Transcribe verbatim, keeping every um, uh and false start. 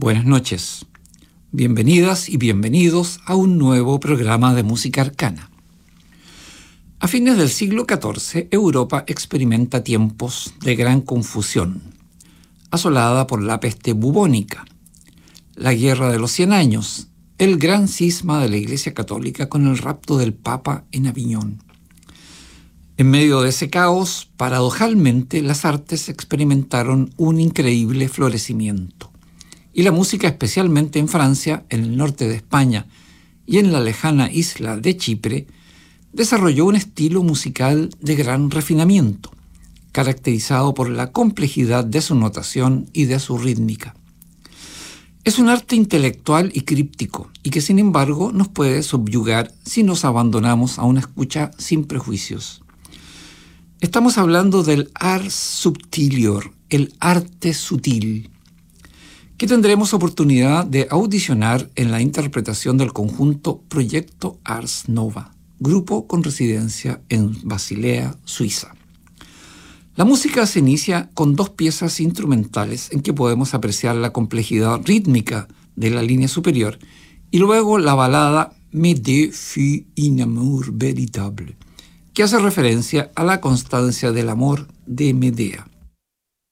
Buenas noches. Bienvenidas y bienvenidos a un nuevo programa de música arcana. A fines del siglo catorce, Europa experimenta tiempos de gran confusión, asolada por la peste bubónica, la Guerra de los Cien Años, el gran cisma de la Iglesia Católica con el rapto del Papa en Aviñón. En medio de ese caos, paradojalmente, las artes experimentaron un increíble florecimiento. Y la música, especialmente en Francia, en el norte de España y en la lejana isla de Chipre, desarrolló un estilo musical de gran refinamiento, caracterizado por la complejidad de su notación y de su rítmica. Es un arte intelectual y críptico, y que sin embargo nos puede subyugar si nos abandonamos a una escucha sin prejuicios. Estamos hablando del ars subtilior, el arte sutil, que tendremos oportunidad de audicionar en la interpretación del conjunto Proyecto Ars Nova, grupo con residencia en Basilea, Suiza. La música se inicia con dos piezas instrumentales en que podemos apreciar la complejidad rítmica de la línea superior y luego la balada Médée fut un amour véritable, que hace referencia a la constancia del amor de Medea.